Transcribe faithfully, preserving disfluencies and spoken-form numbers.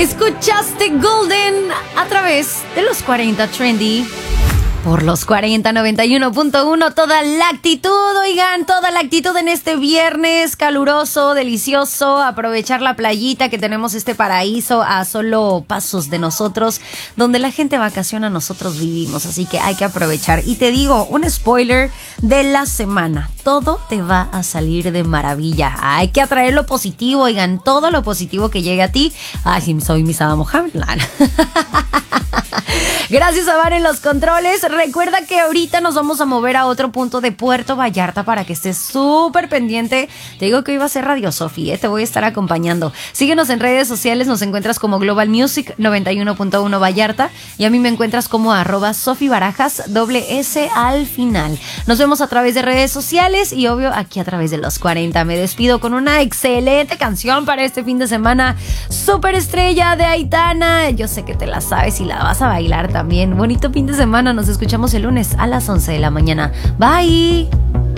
Escuchaste Golden a través de los cuarenta Trendy. Por los cuarenta noventa y uno punto uno, toda la actitud, oigan, toda la actitud en este viernes caluroso, delicioso, aprovechar la playita que tenemos, este paraíso a solo pasos de nosotros, donde la gente vacaciona, nosotros vivimos, así que hay que aprovechar. Y te digo, un spoiler de la semana, todo te va a salir de maravilla, hay que atraer lo positivo, oigan, todo lo positivo que llegue a ti. Ay, sí, soy Misada Mohamed. Gracias a Van en los controles. Recuerda que ahorita nos vamos a mover a otro punto de Puerto Vallarta para que estés súper pendiente. Te digo que hoy va a ser Radio Sofi, ¿eh? Te voy a estar acompañando. Síguenos en redes sociales, nos encuentras como Global Music noventa y uno punto uno Vallarta y a mí me encuentras como arroba Sofi Barajas, doble S al final. Nos vemos a través de redes sociales y obvio aquí a través de los cuarenta. Me despido con una excelente canción para este fin de semana. Súper estrella de Aitana. Yo sé que te la sabes y la vas a bailar también. Bonito fin de semana, nos escuchamos el lunes a las once de la mañana. Bye.